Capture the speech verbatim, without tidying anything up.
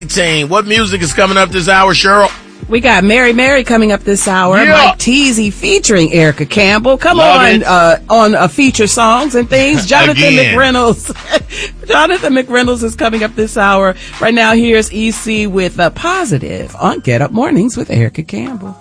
Team, what music is coming up this hour, Cheryl? We got Mary Mary coming up this hour. Yeah. Mike Teasy featuring Erica Campbell. Come Love on, it. uh, on uh, feature songs and things. Jonathan Again. McReynolds. Jonathan McReynolds is coming up this hour. Right now, here's E C with uh, Positive on Get Up Mornings with Erica Campbell.